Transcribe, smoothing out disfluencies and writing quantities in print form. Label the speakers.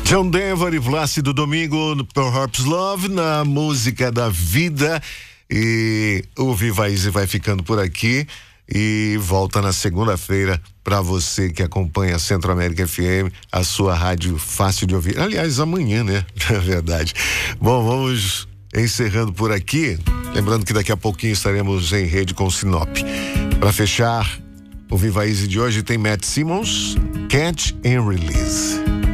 Speaker 1: John Denver e Plácido Domingo no Perhaps Love, na música da vida. E o Viva Easy vai ficando por aqui e volta na segunda-feira para você que acompanha a Centro América FM, a sua rádio fácil de ouvir. Aliás, amanhã, né? Na verdade. Bom, vamos encerrando por aqui. Lembrando que daqui a pouquinho estaremos em rede com o Sinop. Para fechar o Viva Easy de hoje tem Matt Simmons, Catch and Release.